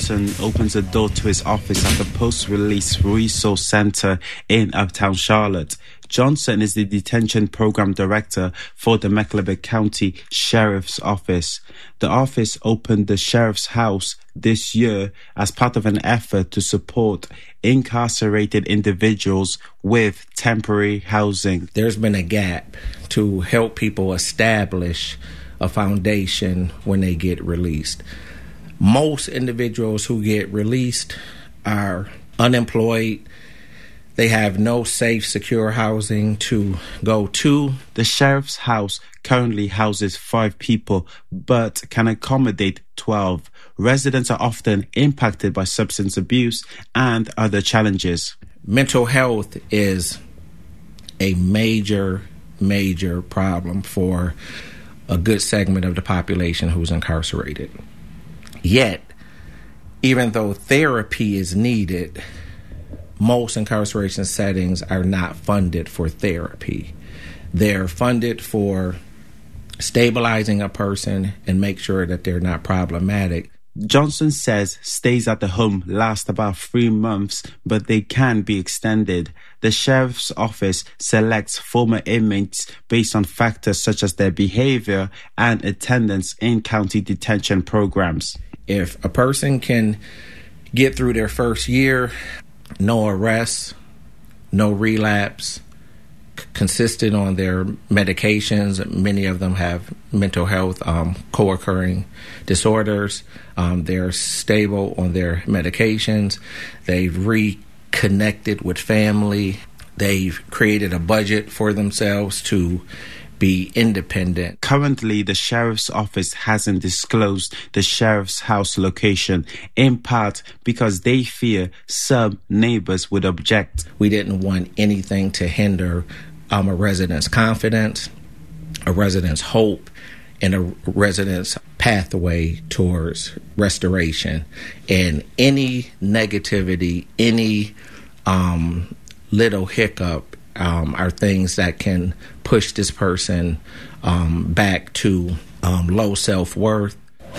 Johnson opens a door to his office at the Post-Release Resource Center in Uptown Charlotte. Johnson is the Detention Program Director for the Mecklenburg County Sheriff's Office. The office opened the Sheriff's House this year as part of an effort to support incarcerated individuals with temporary housing. There's been a gap to help people establish a foundation when they get released. Most individuals who get released are unemployed. They have no safe, secure housing to go to. The Sheriff's House currently houses 5 people, but can accommodate 12. Residents are often impacted by substance abuse and other challenges. Mental health is a major problem for a good segment of the population who's incarcerated. Yet, even though therapy is needed, most incarceration settings are not funded for therapy. They're funded for stabilizing a person and make sure that they're not problematic. Johnson says stays at the home last about 3 months, but they can be extended. The Sheriff's Office selects former inmates based on factors such as their behavior and attendance in county detention programs. If a person can get through their first year, no arrests, no relapse, consistent on their medications. Many of them have mental health co-occurring disorders. They're stable on their medications. They've reconnected with family. They've created a budget for themselves to be independent. Currently, the Sheriff's Office hasn't disclosed the Sheriff's House location, in part because they fear some neighbors would object. We didn't want anything to hinder a resident's confidence, a resident's hope, and a resident's pathway towards restoration. And any negativity, any little hiccup are things that can push this person back to low self-worth.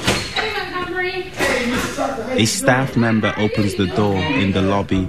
A staff member opens the door in the lobby.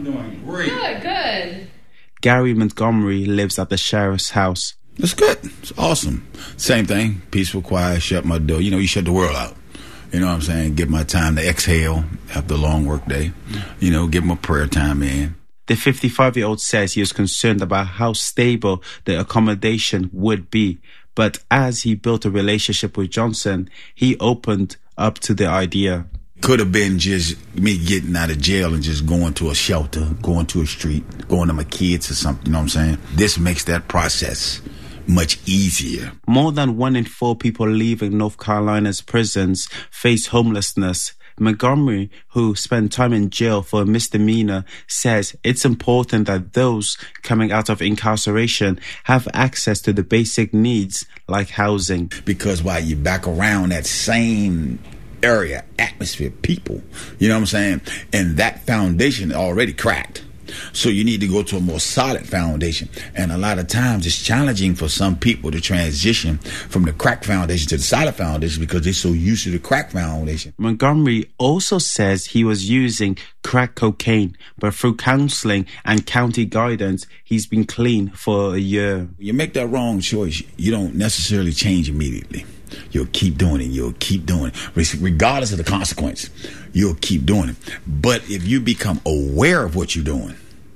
Good. Gary Montgomery lives at the Sheriff's House. It's good. It's awesome. Same thing. Peaceful, quiet, shut my door. You shut the world out. You know what I'm saying? Get my time to exhale after a long work day. Get my prayer time in. The 55-year-old says he was concerned about how stable the accommodation would be. But as he built a relationship with Johnson, he opened up to the idea. Could have been just me getting out of jail and just going to a shelter, going to a street, going to my kids or something, you know what I'm saying? This makes that process much easier. More than 1 in 4 people leaving North Carolina's prisons face homelessness. Montgomery, who spent time in jail for a misdemeanor, says it's important that those coming out of incarceration have access to the basic needs like housing. Because while you're back around that same area, atmosphere, people, you know what I'm saying? And that foundation already cracked. So you need to go to a more solid foundation. And a lot of times it's challenging for some people to transition from the crack foundation to the solid foundation because they're so used to the crack foundation. Montgomery also says he was using crack cocaine, but through counseling and county guidance, he's been clean for a year. You make that wrong choice, you don't necessarily change immediately. You'll keep doing it. You'll keep doing it. Regardless of the consequence, you'll keep doing it. But if you become aware of what you're doing,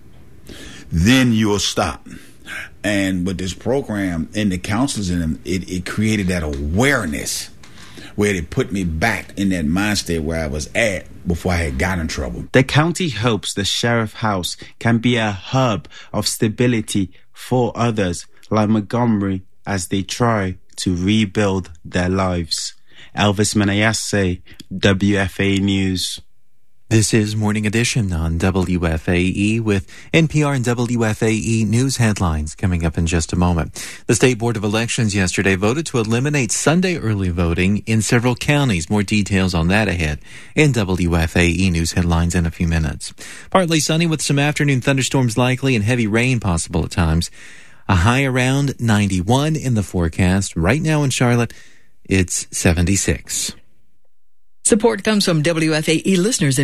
then you'll stop. And with this program and the counselors in them, it created that awareness where it put me back in that mind state where I was at before I had got in trouble. The county hopes the Sheriff House can be a hub of stability for others like Montgomery as they try to rebuild their lives. Elvis Menayase, WFAE News. This is Morning Edition on WFAE with NPR and WFAE news headlines coming up in just a moment. The State Board of Elections yesterday voted to eliminate Sunday early voting in several counties. More details on that ahead in WFAE news headlines in a few minutes. Partly sunny with some afternoon thunderstorms likely and heavy rain possible at times. A high around 91 in the forecast. Right now in Charlotte, it's 76. Support comes from WFAE listeners